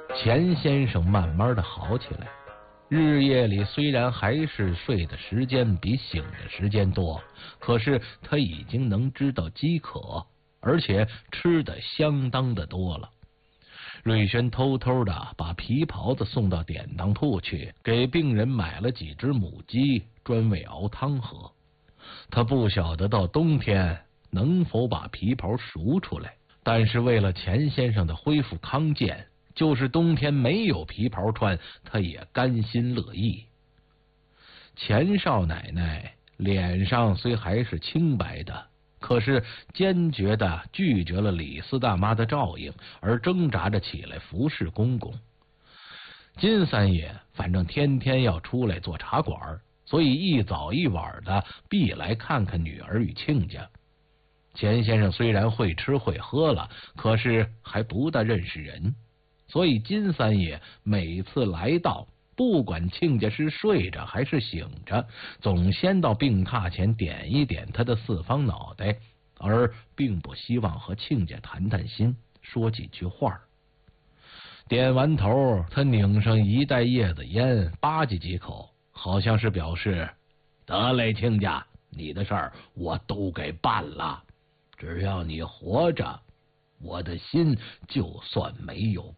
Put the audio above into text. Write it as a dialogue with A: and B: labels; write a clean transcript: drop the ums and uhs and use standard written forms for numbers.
A: 钱先生慢慢的好起来，日夜里虽然还是睡的时间比醒的时间多，可是他已经能知道饥渴，而且吃的相当的多了。瑞轩偷偷的把皮袍子送到典当铺去，给病人买了几只母鸡，专为熬汤喝。他不晓得到冬天能否把皮袍赎出来，但是为了钱先生的恢复康健，就是冬天没有皮袍穿，他也甘心乐意。钱少奶奶脸上虽还是清白的，可是坚决的拒绝了李四大妈的照应，而挣扎着起来服侍公公。金三爷反正天天要出来做茶馆，所以一早一晚的必来看看女儿与亲家。钱先生虽然会吃会喝了，可是还不大认识人，所以金三爷每次来到，不管亲家是睡着还是醒着，总先到病榻前点一点他的四方脑袋，而并不希望和亲家谈谈心，说几句话。点完头，他拧上一袋叶子烟，吧唧几口，好像是表示得嘞，亲家，你的事儿我都给办了，只要你活着，我的心就算没有